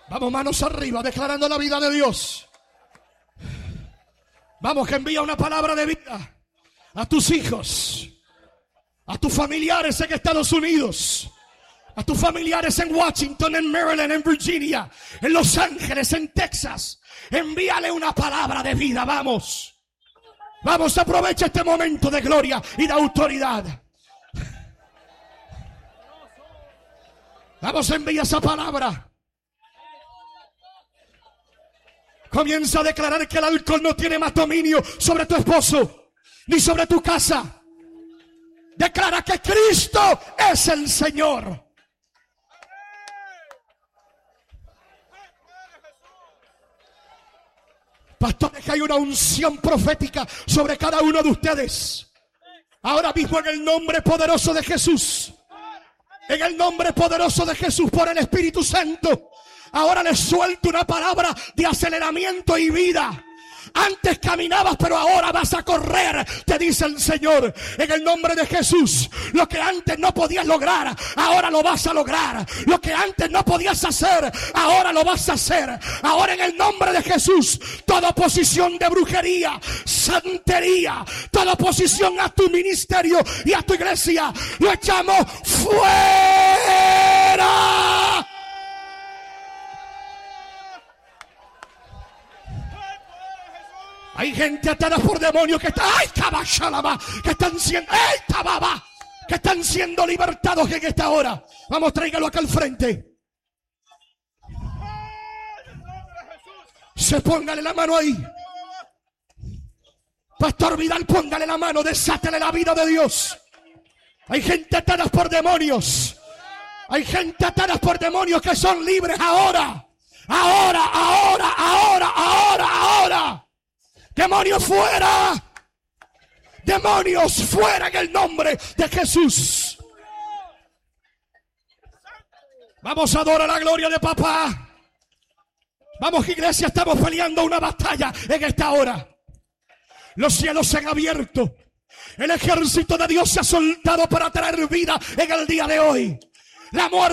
Vamos, manos arriba, declarando la vida de Dios. Vamos, que envía una palabra de vida a tus hijos, a tus familiares en Estados Unidos, a tus familiares en Washington, en Maryland, en Virginia, en Los Ángeles, en Texas. Envíale una palabra de vida. Vamos. Vamos, aprovecha este momento de gloria y de autoridad. Vamos, envía esa palabra. Comienza a declarar que el alcohol no tiene más dominio sobre tu esposo, ni sobre tu casa. Declara que Cristo es el Señor. Pastores, que hay una unción profética sobre cada uno de ustedes. Ahora mismo, en el nombre poderoso de Jesús. En el nombre poderoso de Jesús, por el Espíritu Santo. Ahora les suelto una palabra de aceleramiento y vida. Antes caminabas, pero ahora vas a correr, te dice el Señor. En el nombre de Jesús, lo que antes no podías lograr, ahora lo vas a lograr. Lo que antes no podías hacer, ahora lo vas a hacer. Ahora, en el nombre de Jesús, toda oposición de brujería, santería, toda oposición a tu ministerio y a tu iglesia, lo echamos fuera. Hay gente atada por demonios que están, que están siendo libertados en esta hora. Vamos, tráigalo acá al frente. Se póngale la mano ahí. Pastor Vidal, póngale la mano, desátele la vida de Dios. Hay gente atada por demonios. Hay gente atada por demonios que son libres ahora. Ahora. Demonios fuera. Demonios fuera en el nombre de Jesús. Vamos a adorar la gloria de papá. Vamos, iglesia, estamos peleando una batalla en esta hora. Los cielos se han abierto. El ejército de Dios se ha soltado para traer vida en el día de hoy. La muerte